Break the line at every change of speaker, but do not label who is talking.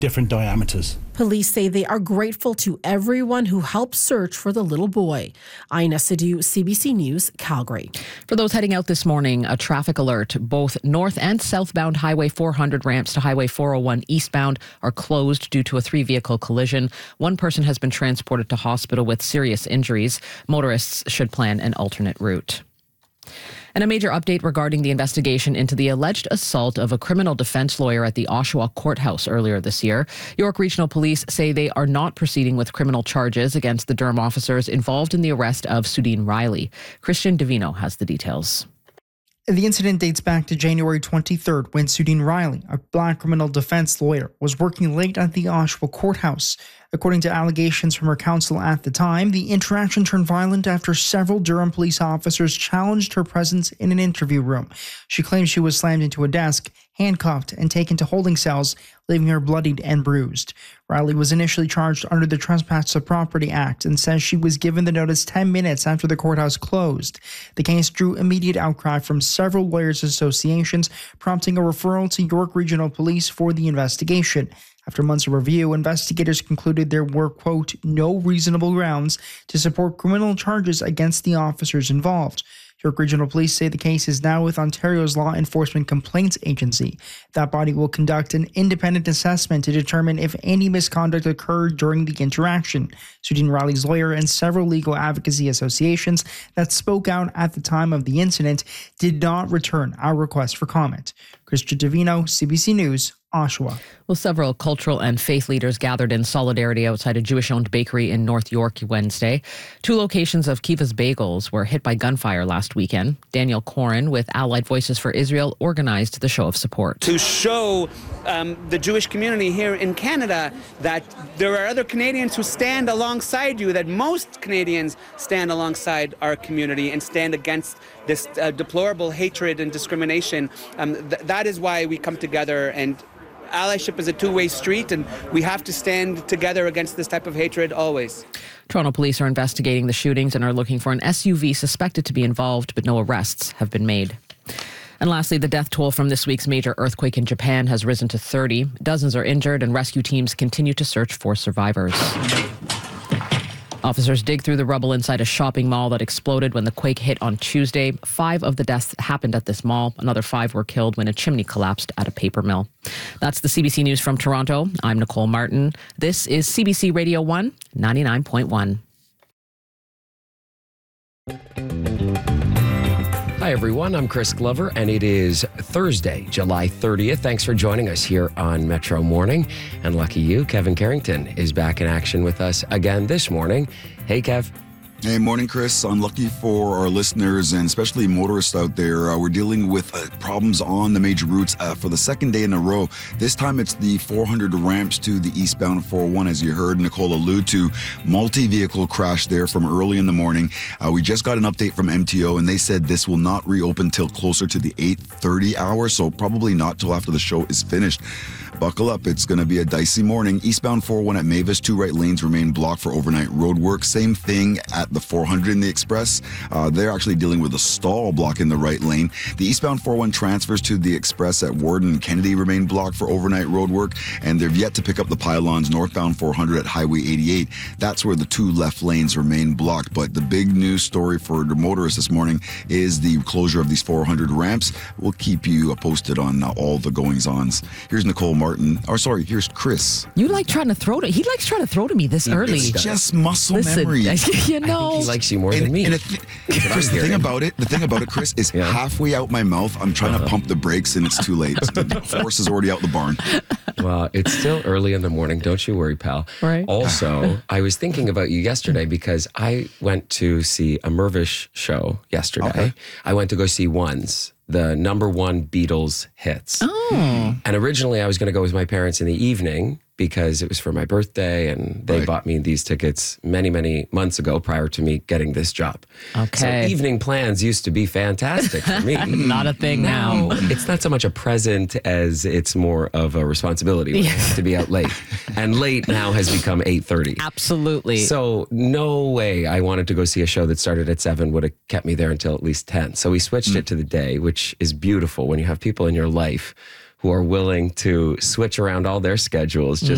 different diameters.
Police say they are grateful to everyone who helped search for the little boy. Ina Sidhu, CBC News, Calgary.
For those heading out this morning, a traffic alert. Both north and southbound Highway 400 ramps to Highway 401 eastbound are closed due to a 3-vehicle collision. One person has been transported to hospital with serious injuries. Motorists should plan an alternate route. And a major update regarding the investigation into the alleged assault of a criminal defense lawyer at the Oshawa courthouse earlier this year. York Regional Police say they are not proceeding with criminal charges against the Durham officers involved in the arrest of Sudeen Riley. Christian Davino has the details.
The incident dates back to January 23rd when Sudeen Riley, a black criminal defense lawyer, was working late at the Oshawa courthouse. According to allegations from her counsel at the time, the interaction turned violent after several Durham police officers challenged her presence in an interview room. She claims she was slammed into a desk, handcuffed, and taken to holding cells, leaving her bloodied and bruised. Riley was initially charged under the Trespass of Property Act and says she was given the notice 10 minutes after the courthouse closed. The case drew immediate outcry from several lawyers' associations, prompting a referral to York Regional Police for the investigation. After months of review, investigators concluded there were, quote, no reasonable grounds to support criminal charges against the officers involved. York Regional Police say the case is now with Ontario's Law Enforcement Complaints Agency. That body will conduct an independent assessment to determine if any misconduct occurred during the interaction. Sudeen Riley's lawyer and several legal advocacy associations that spoke out at the time of the incident did not return our request for comment. Christian Davino, CBC News, Oshawa.
Well, several cultural and faith leaders gathered in solidarity outside a Jewish-owned bakery in North York Wednesday. 2 locations of Kiva's Bagels were hit by gunfire last weekend. Daniel Corin with Allied Voices for Israel organized the show of support.
To show the Jewish community here in Canada that there are other Canadians who stand alongside you, that most Canadians stand alongside our community and stand against this deplorable hatred and discrimination. That is why we come together, and allyship is a two-way street, and we have to stand together against this type of hatred always.
Toronto police are investigating the shootings and are looking for an SUV suspected to be involved, but no arrests have been made. And lastly, the death toll from this week's major earthquake in Japan has risen to 30. Dozens are injured, and rescue teams continue to search for survivors. Officers dig through the rubble inside a shopping mall that exploded when the quake hit on Tuesday. 5 of the deaths happened at this mall. Another 5 were killed when a chimney collapsed at a paper mill. That's the CBC News from Toronto. I'm Nicole Martin. This is CBC Radio 1, 99.1.
Hi, everyone. I'm Chris Glover, and it is Thursday, July 30th. Thanks for joining us here on Metro Morning. And lucky you, Kevin Carrington is back in action with us again this morning. Hey, Kev.
Hey, morning, Chris. Unlucky for our listeners and especially motorists out there. We're dealing with problems on the major routes for the second day in a row. This time it's the 400 ramps to the eastbound 401, as you heard Nicole allude to. Multi-vehicle crash there from early in the morning. We just got an update from MTO, and they said this will not reopen till closer to the 8:30 hour, so probably not till after the show is finished. Buckle up, it's going to be a dicey morning. Eastbound 401 at Mavis, 2 right lanes remain blocked for overnight road work. Same thing at the 400 in the Express. They're actually dealing with a stall block in the right lane. The eastbound 401 transfers to the Express at Warden and Kennedy remain blocked for overnight road work, and they've yet to pick up the pylons northbound 400 at Highway 88. That's where the 2 left lanes remain blocked. But the big news story for the motorists this morning is the closure of these 400 ramps. We'll keep you posted on all the goings-ons. Here's Nicole Martin. Here's Chris.
You like trying to throw to... He likes trying to throw to me this early.
It's just muscle memory.
You know.
I think he likes you more than me.
Chris, the thing about it, Chris, is halfway out my mouth, I'm trying to pump the brakes and it's too late. The horse is already out the barn.
Well, it's still early in the morning. Don't you worry, pal.
Right.
Also, I was thinking about you yesterday because I went to see a Mervish show yesterday.
Okay.
I went to go see Ones, the #1 Beatles hits.
Oh.
And originally I was going to go with my parents in the evening because it was for my birthday, and they bought me these tickets many, many months ago prior to me getting this job.
Okay.
So evening plans used to be fantastic for me.
Not a thing now.
It's not so much a present as it's more of a responsibility when I have to be out late. And late now has become 8:30.
Absolutely.
So no way I wanted to go see a show that started at 7 would have kept me there until at least 10. So we switched it to the day, which is beautiful when you have people in your life who are willing to switch around all their schedules just